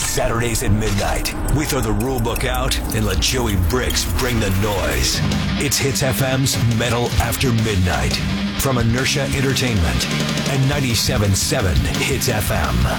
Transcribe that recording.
Saturdays at midnight, we throw the rule book out and let Joey Bricks bring the noise. It's Hits FM's Metal After Midnight from Inertia Entertainment and 97.7 Hits FM.